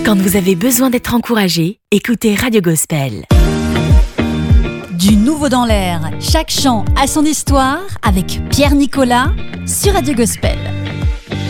Quand vous avez besoin d'être encouragé, écoutez Radio Gospel. Du nouveau dans l'air, chaque chant a son histoire avec Pierre Nicolas sur Radio Gospel.